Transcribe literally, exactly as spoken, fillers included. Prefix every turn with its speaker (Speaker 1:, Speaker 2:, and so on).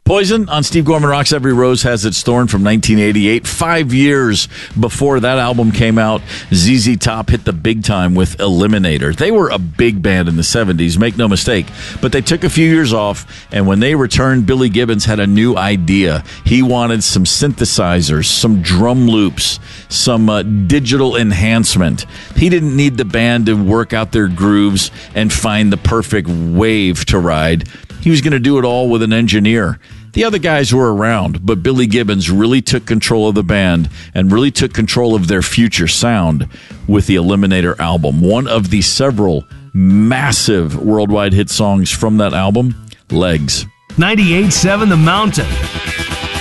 Speaker 1: Poison on Steve Gorman Rocks Every Rose Has Its Thorn from nineteen eighty-eight. Five years before that album came out, Z Z Top hit the big time with Eliminator. They were a big band in the seventies, make no mistake, but they took a few years off, and when they returned, Billy Gibbons had a new idea. He wanted some synthesizers, some drum loops, some uh, digital enhancement. He didn't need the band to work out their grooves and find the perfect wave to ride. He was going to do it all with an engineer. The other guys were around, but Billy Gibbons really took control of the band and really took control of their future sound with the Eliminator album. One of the several massive worldwide hit songs from that album, Legs.
Speaker 2: ninety-eight point seven The Mountain.